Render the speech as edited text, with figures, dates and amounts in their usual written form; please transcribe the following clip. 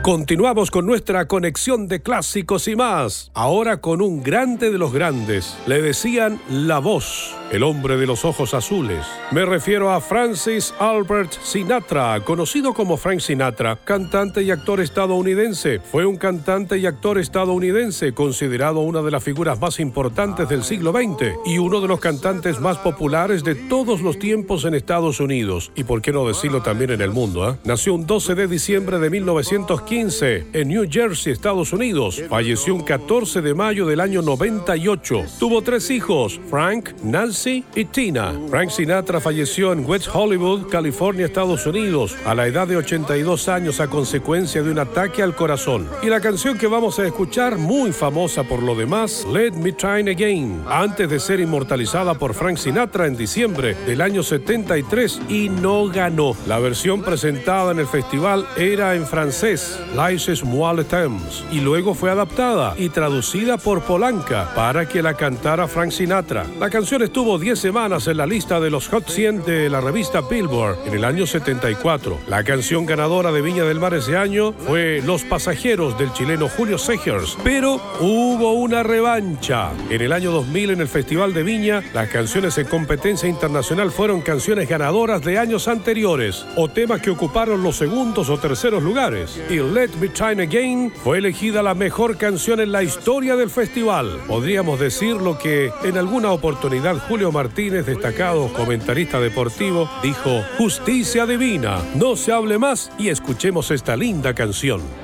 Continuamos con nuestra conexión de clásicos y más. Ahora con un grande de los grandes. Le decían La Voz, el hombre de los ojos azules. Me refiero a Francis Albert Sinatra, conocido como Frank Sinatra, cantante y actor estadounidense. Fue un cantante y actor estadounidense, considerado una de las figuras más importantes del siglo XX y uno de los cantantes más populares de todos los tiempos en Estados Unidos. Y por qué no decirlo también en el mundo, ¿eh? Nació un 12 de diciembre de 1915 en New Jersey, Estados Unidos. Falleció un 14 de mayo del año 98. Tuvo 3 hijos, Frank, Nancy y Tina. Frank Sinatra falleció en West Hollywood, California, Estados Unidos, a la edad de 82 años a consecuencia de un ataque al corazón. Y la canción que vamos a escuchar, muy famosa por lo demás, Let Me Try Again, antes de ser inmortalizada por Frank Sinatra en diciembre del año 73 y no ganó. La versión presentada en el festival era en francés, Lices moi le temps, y luego fue adaptada y traducida por Polanca para que la cantara Frank Sinatra. La canción estuvo 10 semanas en la lista de los Hot 100 de la revista Billboard en el año 74. La canción ganadora de Viña del Mar ese año fue Los Pasajeros del chileno Julio Segers, pero hubo una revancha. En el año 2000 en el Festival de Viña, las canciones en competencia internacional fueron canciones ganadoras de años anteriores o temas que ocuparon los segundos o terceros lugares. Y Let Me Try Again fue elegida la mejor canción en la historia del festival. Podríamos decir lo que en alguna oportunidad Julio Martínez, destacado comentarista deportivo, dijo: justicia divina, no se hable más y escuchemos esta linda canción.